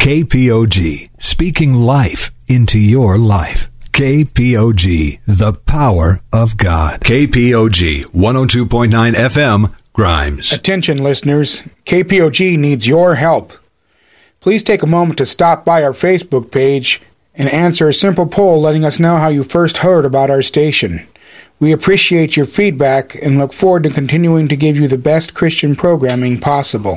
KPOG, speaking life into your life. KPOG, the power of God. KPOG, 102.9 FM, Grimes. Attention, listeners. KPOG needs your help. Please take a moment to stop by our Facebook page and answer a simple poll letting us know how you first heard about our station. We appreciate your feedback and look forward to continuing to give you the best Christian programming possible.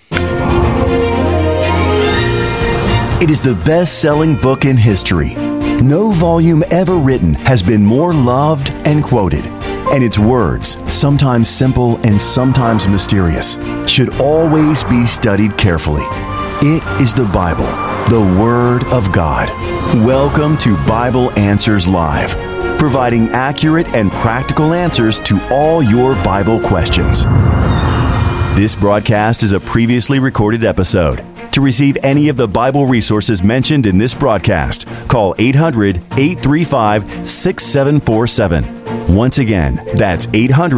It is the best-selling book in history. No volume ever written has been more loved and quoted. And its words, sometimes simple and sometimes mysterious, should always be studied carefully. It is the Bible, the Word of God. Welcome to Bible Answers Live, providing accurate and practical answers to all your Bible questions. This broadcast is a previously recorded episode. To receive any of the Bible resources mentioned in this broadcast, call 800-835-6747. Once again, that's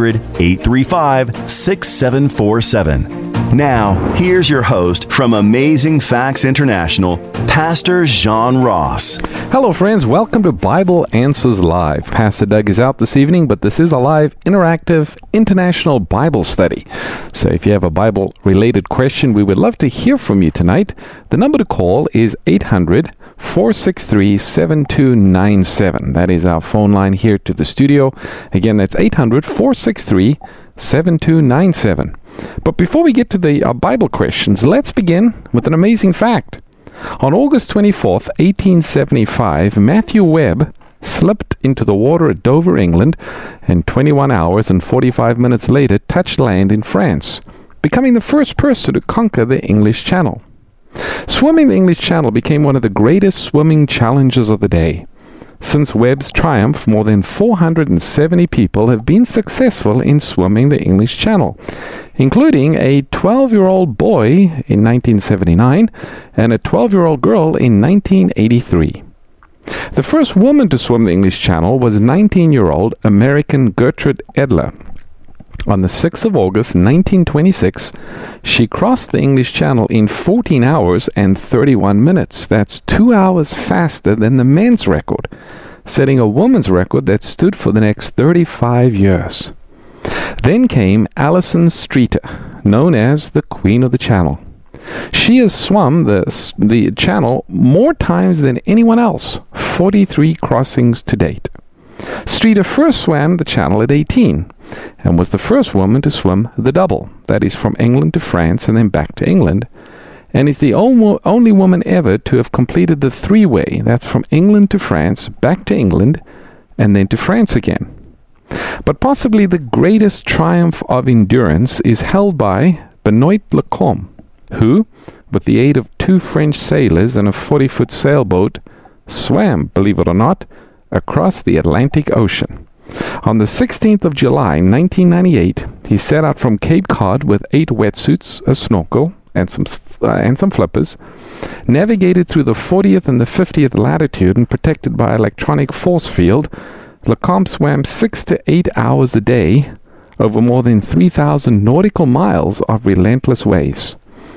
800-835-6747. Now, here's your host from Amazing Facts International, Pastor John Ross. Hello, friends. Welcome to Bible Answers Live. Pastor Doug is out this evening, but this is a live, interactive, international Bible study. So if you have a Bible-related question, we would love to hear from you tonight. The number to call is 800-463-7297. That is our phone line here to the studio. Again, that's 800-463-7297. But before we get to the Bible questions, let's begin with an amazing fact. On August 24th, 1875, Matthew Webb slipped into the water at Dover, England, and 21 hours and 45 minutes later touched land in France, becoming the first person to conquer the English Channel. Swimming the English Channel became one of the greatest swimming challenges of the day. Since Webb's triumph, more than 470 people have been successful in swimming the English Channel, including a 12-year-old boy in 1979 and a 12-year-old girl in 1983. The first woman to swim the English Channel was 19-year-old American Gertrude Edler. On the 6th of August, 1926, she crossed the English Channel in 14 hours and 31 minutes. That's 2 hours faster than the men's record, setting a woman's record that stood for the next 35 years. Then came Alison Streeter, known as the Queen of the Channel. She has swum the channel more times than anyone else, 43 crossings to date. Streeter first swam the channel at 18 and was the first woman to swim the double, that is from England to France and then back to England, and is the only woman ever to have completed the three-way, that's from England to France, back to England, and then to France again. But possibly the greatest triumph of endurance is held by Benoit Lacombe, who, with the aid of 2 French sailors and a 40-foot sailboat, swam, believe it or not, across the Atlantic Ocean. On the 16th of July, 1998, he set out from Cape Cod with 8 wetsuits, a snorkel, and some flippers, navigated through the 40th and the 50th latitude and protected by electronic force field. Lacombe swam 6 to 8 hours a day over more than 3,000 nautical miles of relentless waves.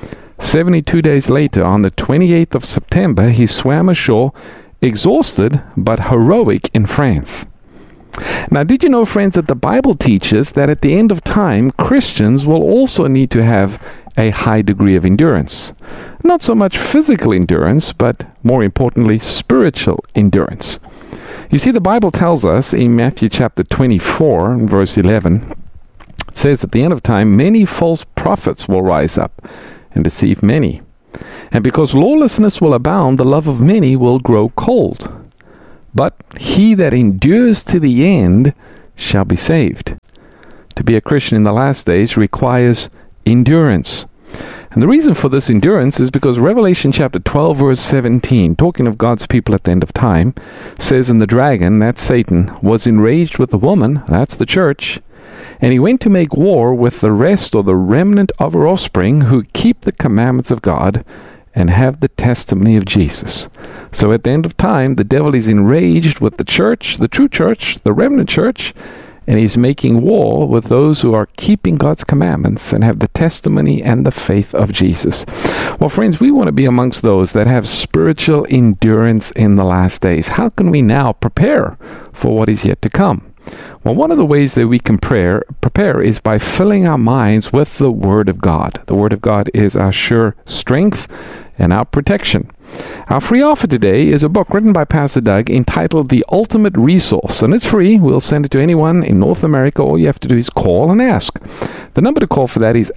72 days later, on the 28th of September, he swam ashore, exhausted but heroic, in France. Now, did you know, friends, that the Bible teaches that at the end of time, Christians will also need to have a high degree of endurance? Not so much physical endurance, but more importantly, spiritual endurance. You see, the Bible tells us in Matthew chapter 24, verse 11, it says at the end of time, many false prophets will rise up and deceive many. And because lawlessness will abound, the love of many will grow cold. But he that endures to the end shall be saved. To be a Christian in the last days requires endurance. And the reason for this endurance is because Revelation chapter 12, verse 17, talking of God's people at the end of time, says, and the dragon, that's Satan, was enraged with the woman, that's the church, and he went to make war with the rest, or the remnant of her offspring, who keep the commandments of God and have the testimony of Jesus. So at the end of time, the devil is enraged with the church, the true church, the remnant church, And he's making war with those who are keeping God's commandments and have the testimony and the faith of Jesus. Well, friends, we want to be amongst those that have spiritual endurance in the last days. How can we now prepare for what is yet to come? Well, one of the ways that we can prepare is by filling our minds with the Word of God. The Word of God is our sure strength and our protection. Our free offer today is a book written by Pastor Doug entitled The Ultimate Resource, and it's free. We'll send it to anyone in North America. All you have to do is call and ask. The number to call for that is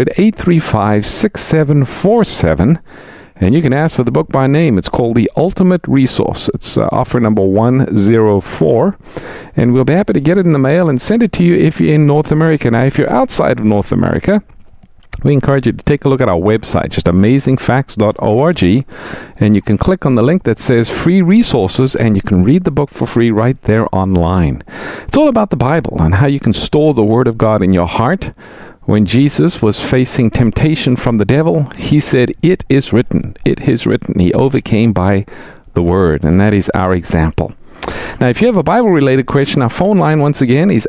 800-835-6747. And you can ask for the book by name. It's called The Ultimate Resource. It's offer number 104. And we'll be happy to get it in the mail and send it to you if you're in North America. Now, if you're outside of North America, we encourage you to take a look at our website, just amazingfacts.org, and you can click on the link that says free resources, and you can read the book for free right there online. It's all about the Bible and how you can store the Word of God in your heart. When Jesus was facing temptation from the devil, he said, "It is written, it is written." He overcame by the Word, and that is our example. Now, if you have a Bible-related question, our phone line, once again, is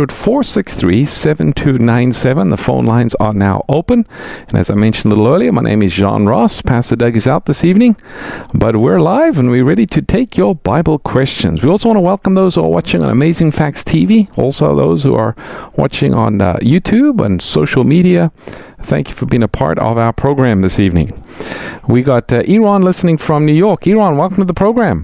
800-463-7297. The phone lines are now open. And as I mentioned a little earlier, my name is John Ross. Pastor Doug is out this evening. But we're live, and we're ready to take your Bible questions. We also want to welcome those who are watching on Amazing Facts TV, also those who are watching on YouTube and social media. Thank you for being a part of our program this evening. We got Iran listening from New York. Iran, welcome to the program.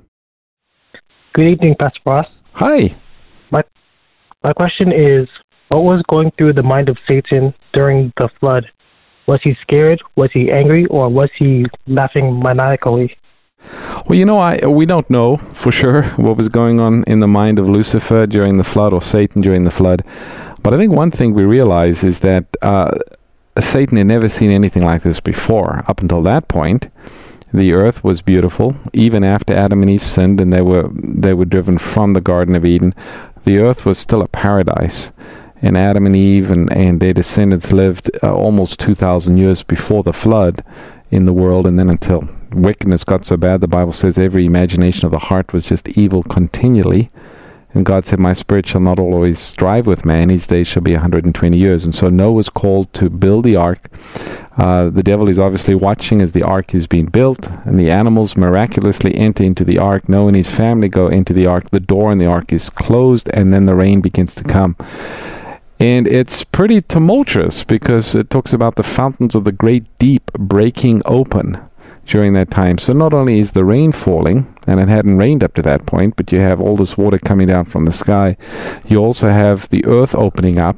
Good evening, Pastor Ross. Hi. My question is, what was going through the mind of Satan during the flood? Was he scared? Was he angry? Or was he laughing maniacally? Well, we don't know for sure what was going on in the mind of Lucifer during the flood or Satan during the flood. But I think one thing we realize is that Satan had never seen anything like this before. Up until that point, the earth was beautiful. Even after Adam and Eve sinned and they were driven from the Garden of Eden, the earth was still a paradise. And Adam and Eve and their descendants lived almost 2,000 years before the flood in the world. And then until wickedness got so bad, the Bible says every imagination of the heart was just evil continually. And God said, "My spirit shall not always strive with man. His days shall be 120 years. And so Noah was called to build the ark. The devil is obviously watching as the ark is being built, and the animals miraculously enter into the ark. Noah and his family go into the ark. The door in the ark is closed, and then the rain begins to come. And it's pretty tumultuous because it talks about the fountains of the great deep breaking open during that time. So not only is the rain falling, and it hadn't rained up to that point, but you have all this water coming down from the sky. You also have the earth opening up,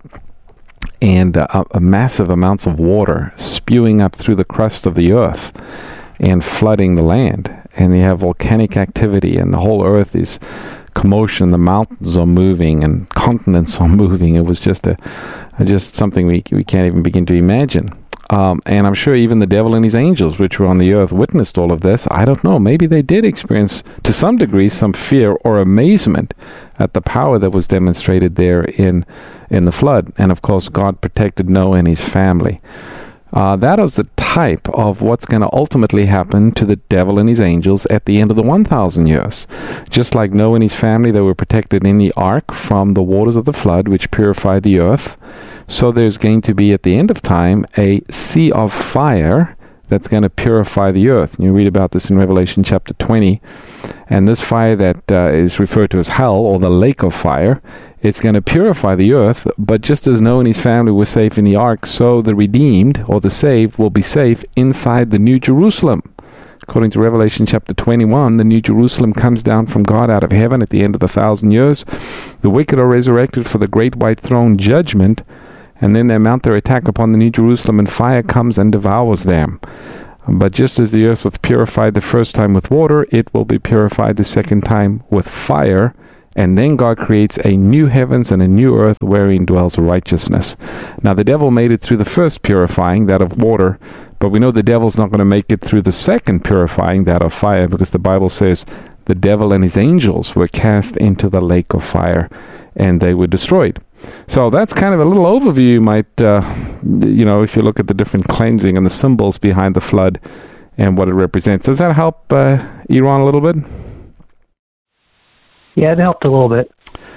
and a massive amounts of water spewing up through the crust of the earth and flooding the land. And you have volcanic activity, and the whole earth is commotion. The mountains are moving, and continents are moving. It was just something we can't even begin to imagine. And I'm sure even the devil and his angels, which were on the earth, witnessed all of this. I don't know. Maybe they did experience, to some degree, some fear or amazement at the power that was demonstrated there in the flood. And, of course, God protected Noah and his family. That was the type of what's going to ultimately happen to the devil and his angels at the end of the 1,000 years. Just like Noah and his family, they were protected in the ark from the waters of the flood, which purified the earth. So there's going to be, at the end of time, a sea of fire that's going to purify the earth. You read about this in Revelation chapter 20. And this fire that is referred to as hell, or the lake of fire, it's going to purify the earth. But just as Noah and his family were safe in the ark, so the redeemed, or the saved, will be safe inside the New Jerusalem. According to Revelation chapter 21, the New Jerusalem comes down from God out of heaven at the end of the 1,000 years. The wicked are resurrected for the great white throne judgment, and then they mount their attack upon the New Jerusalem, and fire comes and devours them. But just as the earth was purified the first time with water, it will be purified the second time with fire. And then God creates a new heavens and a new earth wherein dwells righteousness. Now, the devil made it through the first purifying, that of water, but we know the devil's not going to make it through the second purifying, that of fire, because the Bible says the devil and his angels were cast into the lake of fire, and they were destroyed. So that's kind of a little overview. You might, if you look at the different cleansing and the symbols behind the flood and what it represents. Does that help Iran a little bit? Yeah, it helped a little bit.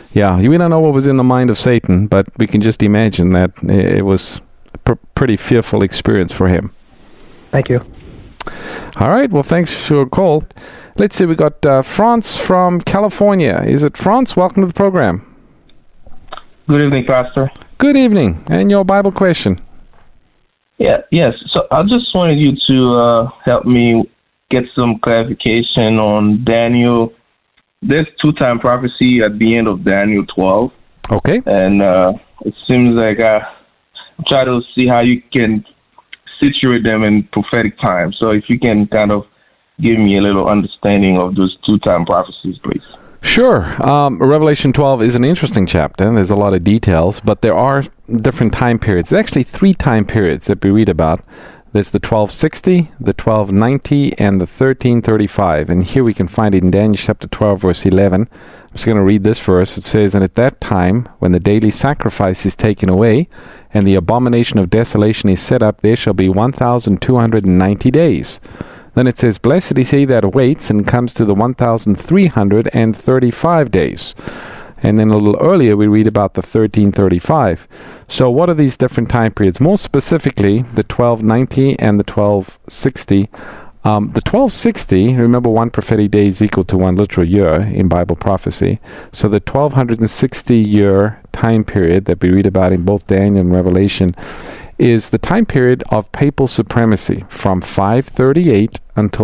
Yeah, we don't know what was in the mind of Satan, but we can just imagine that it was a pretty fearful experience for him. Thank you. All right, well, thanks for your call. Let's see, we got France from California. Is it France? Welcome to the program. Good evening, Pastor. Good evening. And your Bible question? Yes. So I just wanted you to help me get some clarification on Daniel. There's two-time prophecy at the end of Daniel 12. Okay. And it seems like I try to see how you can situate them in prophetic time. So if you can kind of give me a little understanding of those two-time prophecies, please. Sure. Revelation 12 is an interesting chapter. There's a lot of details, but there are different time periods. There's actually 3 time periods that we read about. There's the 1260, the 1290, and the 1335. And here we can find it in Daniel chapter 12, verse 11. I'm just going to read this verse. It says, "And at that time, when the daily sacrifice is taken away, and the abomination of desolation is set up, there shall be 1,290 days. Then it says, Blessed is he that waits and comes to the 1,335 days. And then a little earlier, we read about the 1335. So what are these different time periods? More specifically, the 1290 and the 1260. The 1260, remember, one prophetic day is equal to one literal year in Bible prophecy. So the 1260-year time period that we read about in both Daniel and Revelation is the time period of papal supremacy from 538 until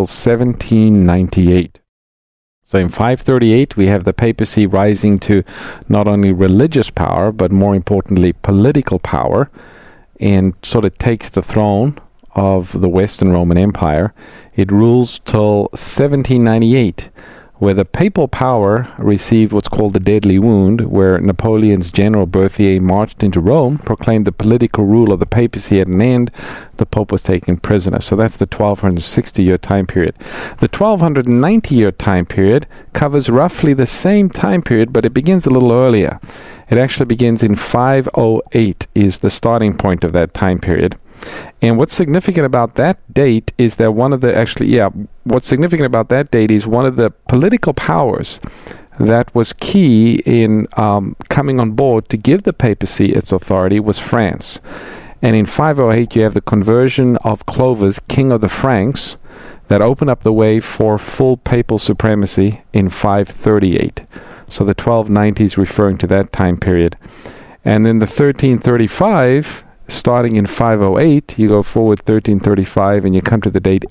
1798. So in 538, we have the papacy rising to not only religious power, but more importantly, political power, and sort of takes the throne of the Western Roman Empire. It rules till 1798, where the papal power received what's called the deadly wound, where Napoleon's general Berthier marched into Rome, proclaimed the political rule of the papacy at an end. The Pope was taken prisoner. So that's the 1260-year time period. The 1290-year time period covers roughly the same time period, but it begins a little earlier. It actually begins in 508 is the starting point of that time period. And what's significant about that date is that what's significant about that date is one of the political powers that was key in coming on board to give the papacy its authority was France. And in 508, you have the conversion of Clovis, king of the Franks, that opened up the way for full papal supremacy in 538. So the 1290 is referring to that time period. And then the 1335, starting in 508, you go forward 1335 and you come to the date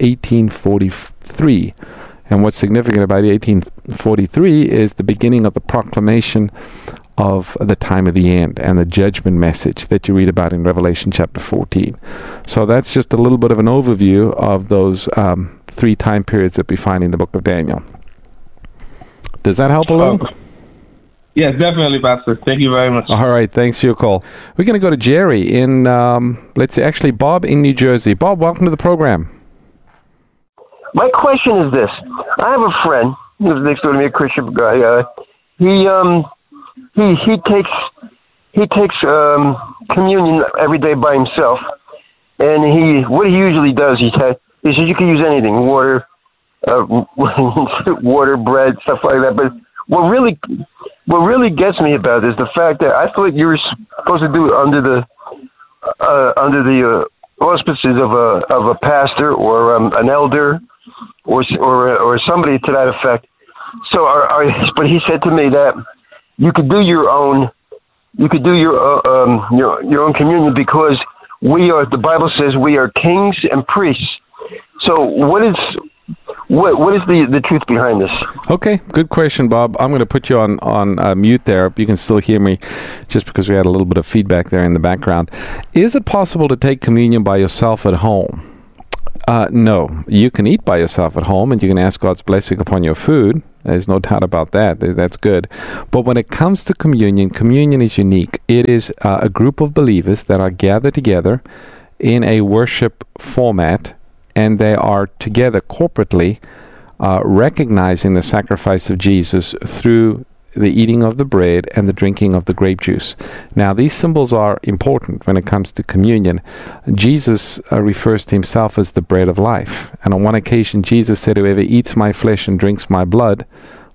1843. And what's significant about 1843 is the beginning of the proclamation of the time of the end and the judgment message that you read about in Revelation chapter 14. So that's just a little bit of an overview of those 3 time periods that we find in the book of Daniel. Does that help a little? Yes, definitely, Pastor. Thank you very much. All right, thanks for your call. We're going to go to Jerry in, Bob in New Jersey. Bob, welcome to the program. My question is this. I have a friend who lives next door to me, a Christian guy. He takes communion every day by himself, and what he usually does, he says you can use anything, water, bread, stuff like that. But what really gets me about it is the fact that I thought you were supposed to do it under the auspices of a pastor or an elder or somebody to that effect. So, but he said to me that you could do your own communion because the Bible says we are kings and priests. So what is the truth behind this? Okay, good question, Bob. I'm going to put you on mute there. You can still hear me just because we had a little bit of feedback there in the background. Is it possible to take communion by yourself at home? No. You can eat by yourself at home and you can ask God's blessing upon your food. There's no doubt about that. That's good. But when it comes to communion is unique. It is a group of believers that are gathered together in a worship format, and they are together corporately recognizing the sacrifice of Jesus through the eating of the bread and the drinking of the grape juice. Now, these symbols are important when it comes to communion. Jesus refers to himself as the bread of life. And on one occasion, Jesus said, whoever eats my flesh and drinks my blood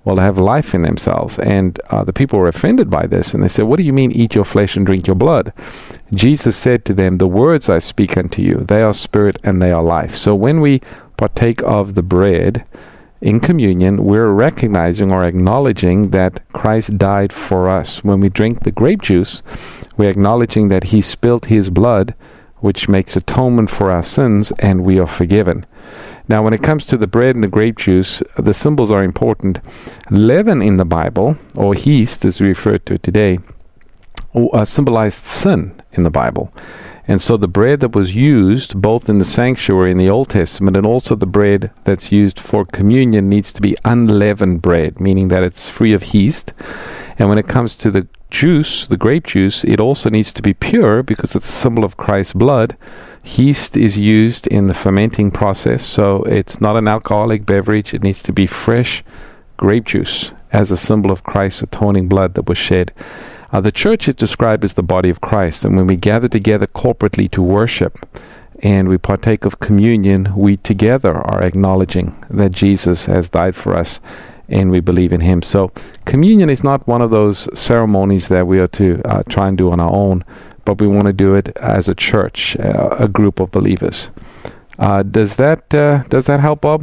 well, to have life in themselves. And the people were offended by this, and they said, what do you mean, eat your flesh and drink your blood? Jesus said to them, the words I speak unto you, they are spirit and they are life. So when we partake of the bread in communion, we're recognizing or acknowledging that Christ died for us. When we drink the grape juice, we're acknowledging that he spilled his blood, which makes atonement for our sins, and we are forgiven. Now, when it comes to the bread and the grape juice, the symbols are important. Leaven in the Bible, or yeast as we refer to it today, symbolized sin in the Bible. And so the bread that was used both in the sanctuary in the Old Testament and also the bread that's used for communion needs to be unleavened bread, meaning that it's free of yeast. And when it comes to the juice, the grape juice, it also needs to be pure because it's a symbol of Christ's blood. Yeast is used in the fermenting process, so it's not an alcoholic beverage. It needs to be fresh grape juice as a symbol of Christ's atoning blood that was shed. The church is described as the body of Christ, and when we gather together corporately to worship and we partake of communion, we together are acknowledging that Jesus has died for us and we believe in him. So communion is not one of those ceremonies that we are to try and do on our own, but we want to do it as a church, a group of believers. Does that help, Bob?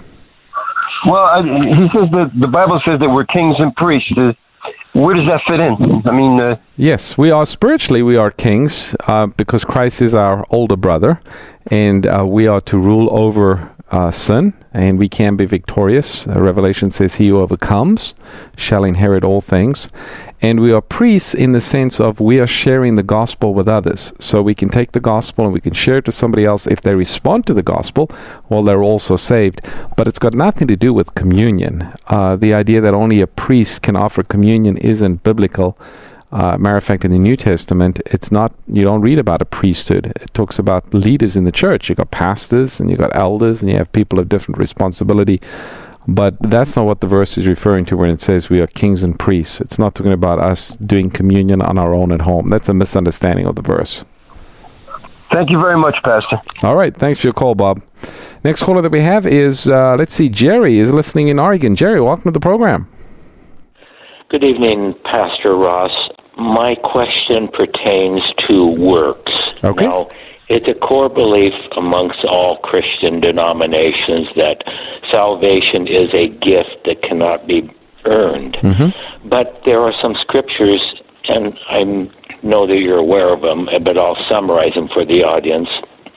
Well, he says that the Bible says that we're kings and priests. Where does that fit in? I mean... Yes, we are spiritually, we are kings because Christ is our older brother, and we are to rule over sin, and we can be victorious. Revelation says he who overcomes shall inherit all things. And we are priests in the sense of we are sharing the gospel with others. So we can take the gospel and we can share it to somebody else. If they respond to the gospel, well, they're also saved. But it's got nothing to do with communion. The idea that only a priest can offer communion isn't biblical. Matter of fact, in the New Testament, it's not, you don't read about a priesthood. It talks about leaders in the church. You got pastors and you got elders and you have people of different responsibility. But that's not what the verse is referring to when it says we are kings and priests. It's not talking about us doing communion on our own at home. That's a misunderstanding of the verse. Thank you very much, Pastor. All right. Thanks for your call, Bob. Next caller that we have is, let's see, Jerry is listening in Oregon. Jerry, welcome to the program. Good evening, Pastor Ross. My question pertains to works. Okay. Now, it's a core belief amongst all Christian denominations that salvation is a gift that cannot be earned. Mm-hmm. But there are some scriptures, and I know that you're aware of them, but I'll summarize them for the audience.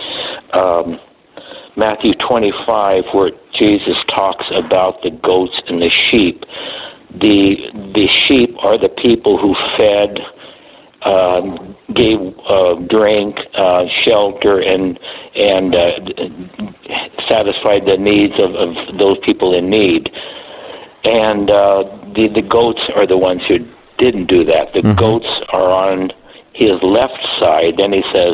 Matthew 25, where Jesus talks about the goats and the sheep. The sheep are the people who fed, gave drink, shelter, and satisfied the needs of those people in need. And the goats are the ones who didn't do that. The goats are on his left side. Then he says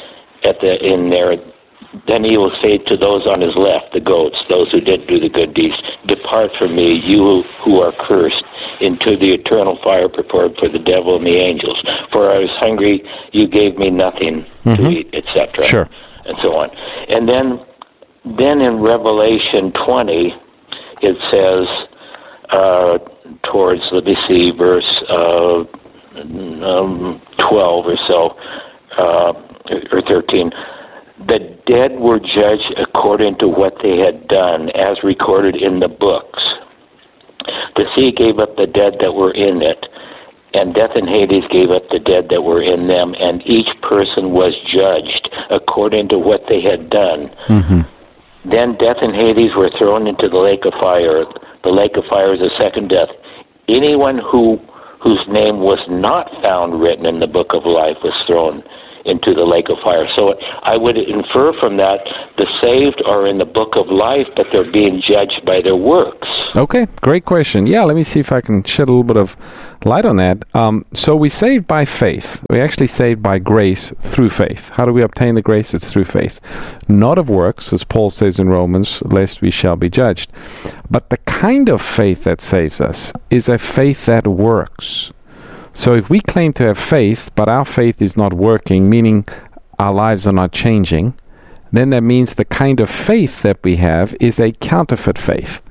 then he will say to those on his left, the goats, those who didn't do the good deeds, depart from me, you who are cursed, into the eternal fire prepared for the devil and the angels. For I was hungry, you gave me nothing to eat, etc. Sure. And so on. And then in Revelation 20, it says, towards, let me see, verse 12 or so, or 13, the dead were judged according to what they had done, as recorded in the books. The sea gave up the dead that were in it, and death and Hades gave up the dead that were in them, and each person was judged according to what they had done. Mm-hmm. Then death and Hades were thrown into the lake of fire. The lake of fire is the second death. Anyone whose name was not found written in the book of life was thrown into the lake of fire. So I would infer from that the saved are in the book of life, but they're being judged by their works. Okay, great question. Yeah, let me see if I can shed a little bit of light on that. So we saved by faith. We actually saved by grace through faith. How do we obtain the grace? It's through faith. Not of works, as Paul says in Romans, lest we shall be judged. But the kind of faith that saves us is a faith that works. So if we claim to have faith, but our faith is not working, meaning our lives are not changing, then that means the kind of faith that we have is a counterfeit faith.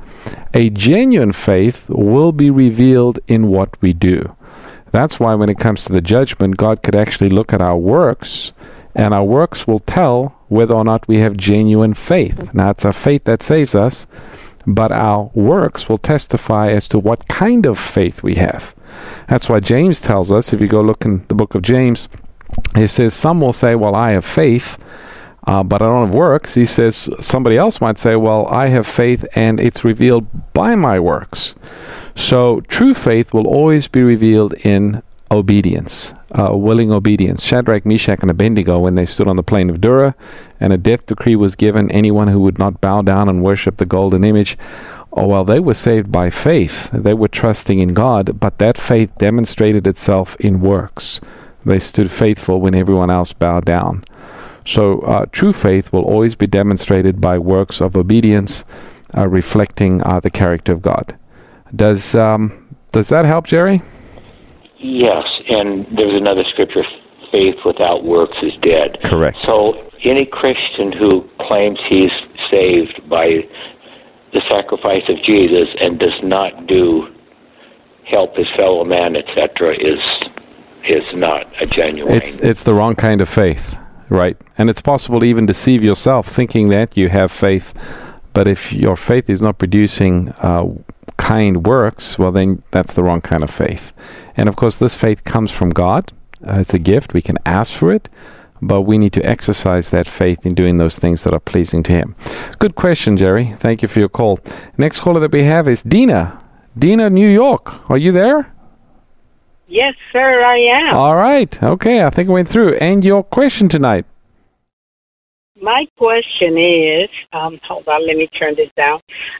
A genuine faith will be revealed in what we do. That's why when it comes to the judgment, God could actually look at our works, and our works will tell whether or not we have genuine faith. Now, it's our faith that saves us, but our works will testify as to what kind of faith we have. That's why James tells us, if you go look in the book of James, he says, some will say, well, I have faith, but I don't have works. He says, somebody else might say, well, I have faith and it's revealed by my works. So true faith will always be revealed in obedience, willing obedience. Shadrach, Meshach, and Abednego, when they stood on the plain of Dura, and a death decree was given, anyone who would not bow down and worship the golden image, they were saved by faith. They were trusting in God, but that faith demonstrated itself in works. They stood faithful when everyone else bowed down. So true faith will always be demonstrated by works of obedience, reflecting the character of God. Does that help, Jerry? Yes, and there's another scripture, faith without works is dead. Correct. So any Christian who claims he's saved by the sacrifice of Jesus and does not help his fellow man, etc., is not a genuine. It's the wrong kind of faith, right? And it's possible to even deceive yourself thinking that you have faith, but if your faith is not producing kind works, well, then that's the wrong kind of faith. And of course, this faith comes from God. It's a gift. We can ask for it, but we need to exercise that faith in doing those things that are pleasing to Him. Good question, Jerry. Thank you for your call. Next caller that we have is Dina. Dina, New York. Are you there? Yes, sir, I am. All right. Okay, I think I went through. And your question tonight? My question is, hold on, let me turn this down.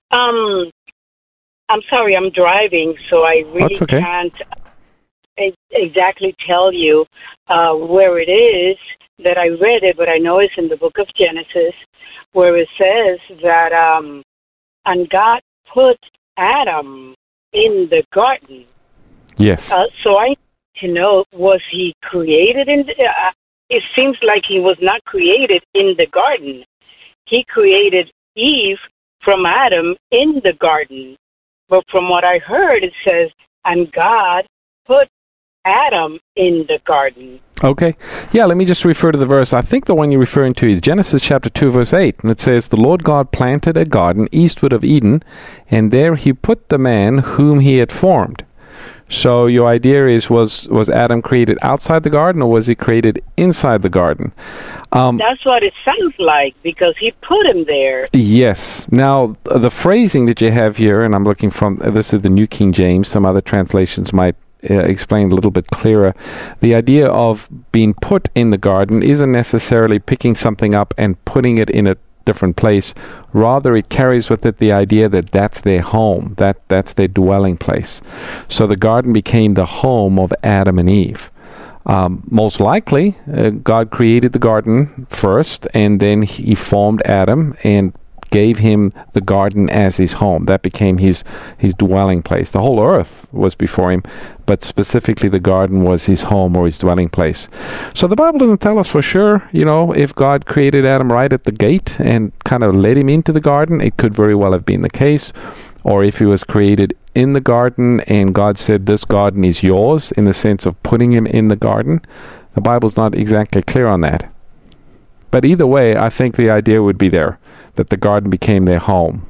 I'm sorry, I'm driving, so I really can't exactly tell you where it is that I read it, but I know it's in the book of Genesis, where it says that, and God put Adam in the garden. Yes. So I need to know, was he created in it seems like he was not created in the garden. He created Eve from Adam in the garden. But from what I heard, it says, and God put Adam in the garden. Okay. Yeah, let me just refer to the verse. I think the one you're referring to is Genesis chapter 2, verse 8. And it says, the Lord God planted a garden eastward of Eden, and there he put the man whom he had formed. So your idea is, was Adam created outside the garden, or was he created inside the garden? That's what it sounds like, because he put him there. Yes. Now, the phrasing that you have here, and I'm looking from, this is the New King James, some other translations might explain a little bit clearer. The idea of being put in the garden isn't necessarily picking something up and putting it in a different place. Rather, it carries with it the idea that that's their home, that's their dwelling place. So the garden became the home of Adam and Eve. Most likely, God created the garden first, and then he formed Adam and gave him the garden as his home. That became his dwelling place. The whole earth was before him, but specifically the garden was his home or his dwelling place. So the Bible doesn't tell us for sure, if God created Adam right at the gate and kind of led him into the garden. It could very well have been the case. Or if he was created in the garden and God said, this garden is yours, in the sense of putting him in the garden. The Bible's not exactly clear on that. But either way, I think the idea would be there, that the garden became their home.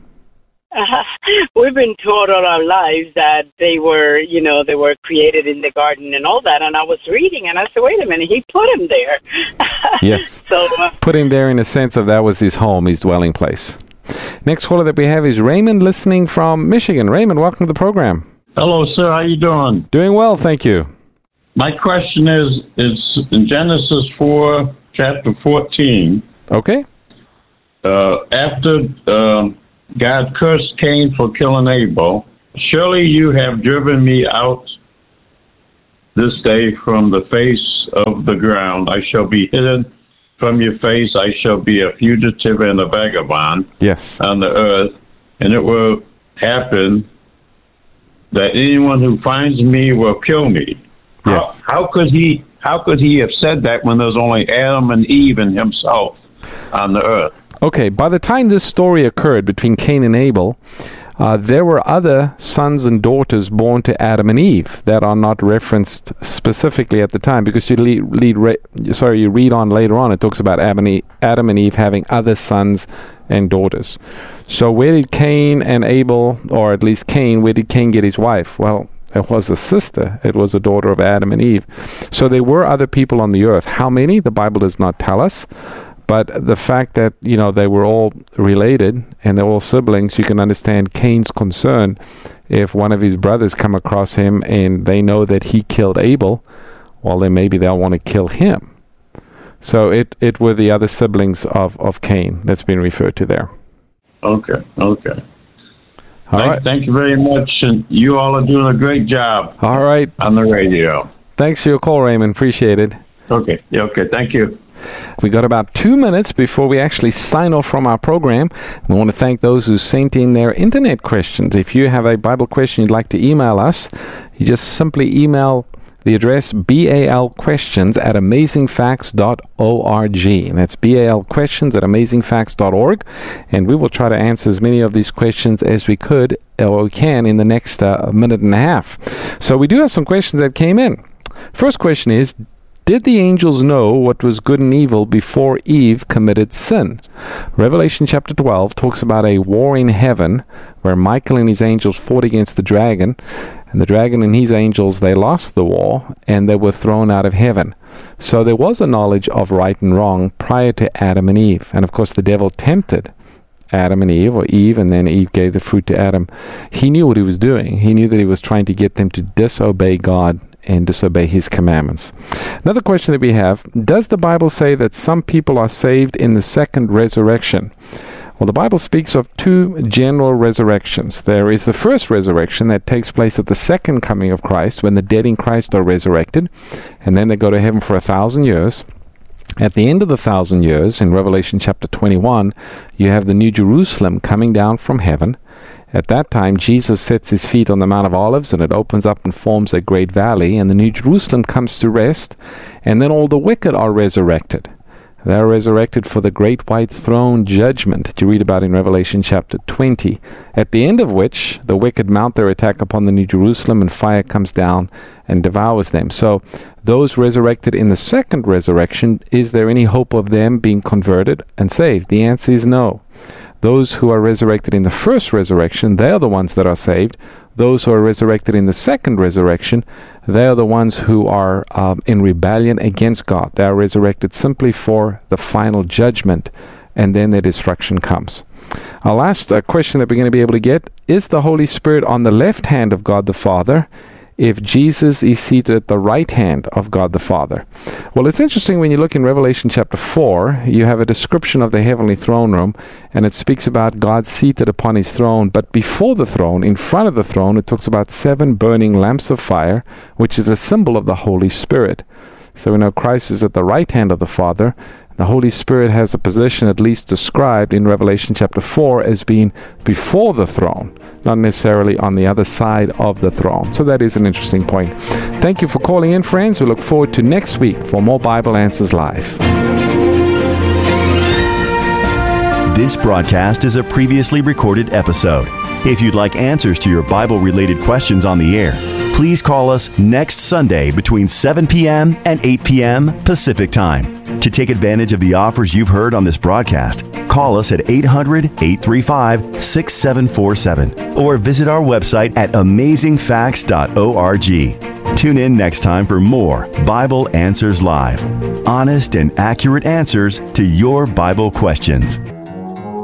We've been taught all our lives that they were created in the garden and all that. And I was reading and I said, wait a minute, he put him there. Yes. So put him there in the sense of that was his home, his dwelling place. Next caller that we have is Raymond, listening from Michigan. Raymond, welcome to the program. Hello, sir. How you doing? Doing well, thank you. My question is in Genesis 4, chapter 14. Okay. After God cursed Cain for killing Abel, surely you have driven me out this day from the face of the ground. I shall be hidden from your face. I shall be a fugitive and a vagabond on the earth. And it will happen that anyone who finds me will kill me. Yes. How could he have said that when there's only Adam and Eve and himself on the earth? Okay, by the time this story occurred between Cain and Abel, there were other sons and daughters born to Adam and Eve that are not referenced specifically at the time, because you read on later on, it talks about Adam and Eve having other sons and daughters. So where did Cain and Abel, or at least Cain, where did Cain get his wife? Well, it was a sister. It was a daughter of Adam and Eve. So there were other people on the earth. How many? The Bible does not tell us. But the fact that, they were all related and they're all siblings, you can understand Cain's concern if one of his brothers come across him and they know that he killed Abel, well, then maybe they'll want to kill him. So it were the other siblings of Cain that's been referred to there. Okay. All right. Thank you very much, and you all are doing a great job. All right. On the radio. Thanks for your call, Raymond. Appreciate it. Okay. Thank you. We got about 2 minutes before we actually sign off from our program. We want to thank those who sent in their internet questions. If you have a Bible question you'd like to email us, you just simply email the address balquestions@amazingfacts.org. And that's balquestions@amazingfacts.org. And we will try to answer as many of these questions as we can in the next minute and a half. So we do have some questions that came in. First question is, did the angels know what was good and evil before Eve committed sin? Revelation chapter 12 talks about a war in heaven where Michael and his angels fought against the dragon. And the dragon and his angels, they lost the war and they were thrown out of heaven. So there was a knowledge of right and wrong prior to Adam and Eve. And of course the devil tempted Adam and Eve, or Eve, and then Eve gave the fruit to Adam. He knew what he was doing. He knew that he was trying to get them to disobey God and disobey his commandments. Another question that we have, does the Bible say that some people are saved in the second resurrection? Well, the Bible speaks of two general resurrections. There is the first resurrection that takes place at the second coming of Christ, when the dead in Christ are resurrected, and then they go to heaven for 1,000 years. At the end of the 1,000 years, in Revelation chapter 21, you have the New Jerusalem coming down from heaven. At that time, Jesus sets his feet on the Mount of Olives, and it opens up and forms a great valley, and the New Jerusalem comes to rest, and then all the wicked are resurrected. They are resurrected for the great white throne judgment that you read about in Revelation chapter 20, at the end of which the wicked mount their attack upon the New Jerusalem, and fire comes down and devours them. So those resurrected in the second resurrection, is there any hope of them being converted and saved? The answer is no. Those who are resurrected in the first resurrection, they are the ones that are saved. Those who are resurrected in the second resurrection, they are the ones who are in rebellion against God. They are resurrected simply for the final judgment, and then their destruction comes. Our last question that we're going to be able to get, is the Holy Spirit on the left hand of God the Father if Jesus is seated at the right hand of God the Father? Well, it's interesting when you look in Revelation chapter 4, you have a description of the heavenly throne room, and it speaks about God seated upon his throne. But before the throne, in front of the throne, it talks about 7 burning lamps of fire, which is a symbol of the Holy Spirit. So we know Christ is at the right hand of the Father. The Holy Spirit has a position at least described in Revelation chapter 4 as being before the throne, not necessarily on the other side of the throne. So that is an interesting point. Thank you for calling in, friends. We look forward to next week for more Bible Answers Live. This broadcast is a previously recorded episode. If you'd like answers to your Bible-related questions on the air, please call us next Sunday between 7 p.m. and 8 p.m. Pacific Time. To take advantage of the offers you've heard on this broadcast, call us at 800-835-6747 or visit our website at amazingfacts.org. Tune in next time for more Bible Answers Live. Honest and accurate answers to your Bible questions.